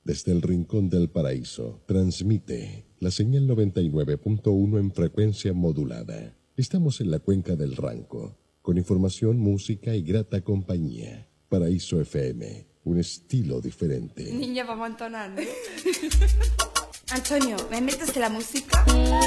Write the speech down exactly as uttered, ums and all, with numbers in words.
Desde el rincón del paraíso, transmite la señal noventa y nueve punto uno en frecuencia modulada. Estamos en la cuenca del Ranco, con información, música y grata compañía. Paraíso F M, un estilo diferente. Niña, vamos entonando. Antonio, ¿me metes la música?